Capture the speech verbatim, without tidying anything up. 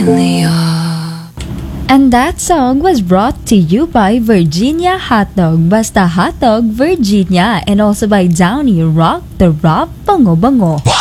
And that song was brought to you by Virginia Hotdog, Basta Hotdog Virginia, and also by Downy Rock the Rock Bango Bango.